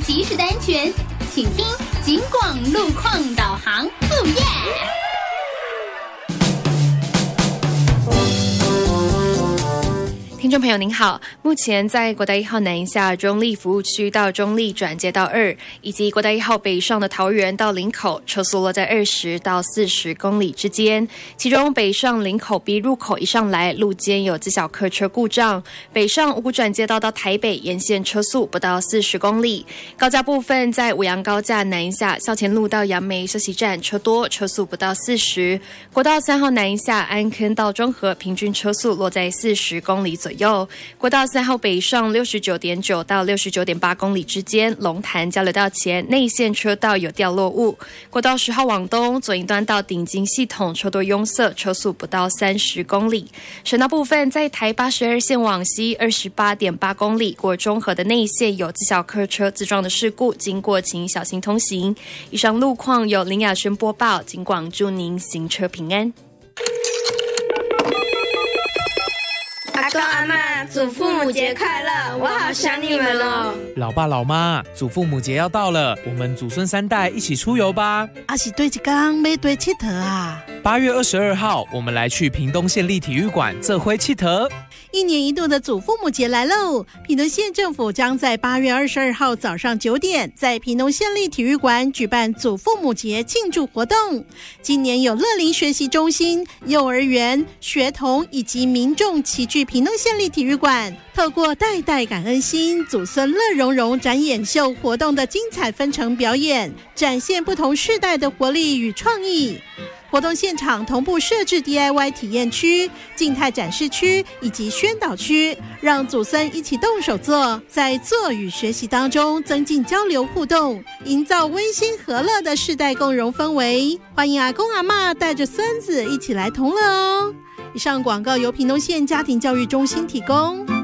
即时的安全，请听警广路况导航。哦耶！ 听众朋友您好，目前在国道1号南一下中立服务区到中立转接道2，以及国道1号北上的桃园到林口，车速落在20到40公里之间。其中北上林口 B 入口一上来，路肩有自小客车故障；北上五股转接道到台北沿线车速不到40公里。高架部分在五杨高架南一下校前路到杨梅休息站车多，车速不到40。国道3号南一下安坑到中和，平均车速落在40公里左右。国道3号北上 69.9 到 69.8 公里之间，龙潭交流道前内线车道有掉落物。国道10号往东左营端到顶金系统车多拥塞，车速不到30公里。省道部分在台82线往西 28.8 公里，过中和的内线有自小客车自撞的事故，经过请小心通行。以上路况由林雅轩播报，警广祝您行车平安。 阿公阿嬷，祖父母节快乐！我好想你们哦。 老爸老妈，祖父母节要到了，我们祖孙3代一起出游吧。 是对一天要对佚佗啊。 8月22号，我们来去屏东县立体育馆做伙佚佗。 1年1度的祖父母节来喽！屏东县政府将在8月22号早上9点，在屏东县立体育馆举办祖父母节庆祝活动。今年有乐龄学习中心、幼儿园、学童以及民众齐聚屏东县立体育馆，透过代代感恩心、祖孙乐融融展演秀活动的精彩纷呈表演，展现不同世代的活力与创意。活动现场同步设置 DIY 体验区、静态展示区以及宣导区，让祖孙一起动手做，在做与学习当中增进交流互动，营造温馨和乐的世代共融氛围。欢迎阿公阿嬷带着孙子一起来同乐哦。以上广告由屏东县家庭教育中心提供。